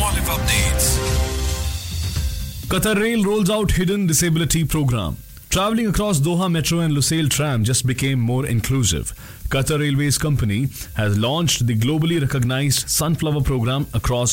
Olive updates. Qatar Rail rolls out hidden disability program. Traveling across Doha Metro and Lusail tram just became more inclusive. Qatar Railways Company has launched the globally recognized Sunflower program across